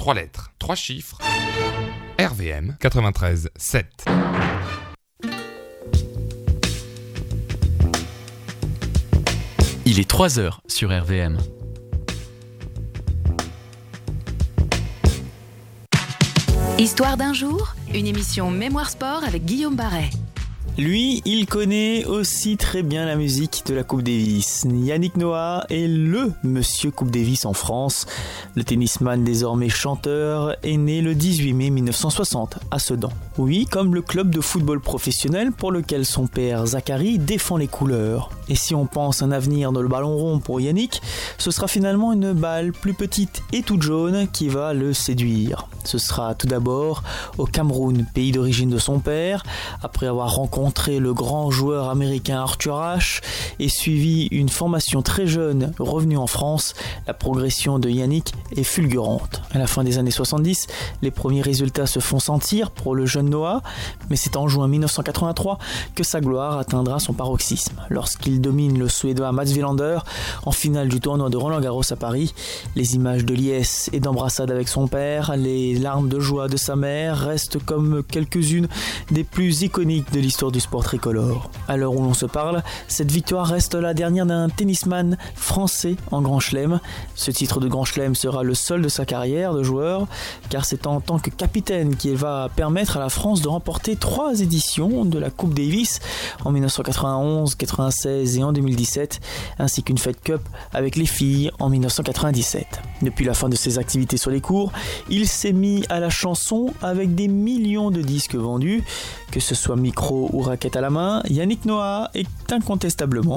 3 lettres, 3 chiffres. RVM 93 7. Il est 3h sur RVM. Histoire d'un jour, une émission Mémoire Sport avec Guillaume Barret. Lui, il connaît aussi très bien la musique de la Coupe Davis. Yannick Noah est le monsieur Coupe Davis en France. Le tennisman désormais chanteur est né le 18 mai 1960 à Sedan. Oui, comme le club de football professionnel pour lequel son père Zachary défend les couleurs. Et si on pense un avenir dans le ballon rond pour Yannick, ce sera finalement une balle plus petite et toute jaune qui va le séduire. Ce sera tout d'abord au Cameroun, pays d'origine de son père, après avoir rencontré le grand joueur américain Arthur Ashe et suivi une formation très jeune revenue en France, la progression de Yannick est fulgurante. À la fin des années 70, les premiers résultats se font sentir pour le jeune Noah, mais c'est en juin 1983 que sa gloire atteindra son paroxysme. Lorsqu'il domine le Suédois Mats Wilander en finale du tournoi de Roland-Garros à Paris, les images de liesse et d'embrassade avec son père, les larmes de joie de sa mère restent comme quelques-unes des plus iconiques de l'histoire du sport tricolore. À l'heure où l'on se parle, cette victoire reste la dernière d'un tennisman français en Grand Chelem. Ce titre de Grand Chelem sera le seul de sa carrière de joueur, car c'est en tant que capitaine qu'il va permettre à la France de remporter 3 éditions de la Coupe Davis en 1991, 96 et en 2017, ainsi qu'une Fed Cup avec les filles en 1997. Depuis la fin de ses activités sur les cours, il s'est mis à la chanson avec des millions de disques vendus. Que ce soit micro ou raquette à la main, Yannick Noah est incontestablement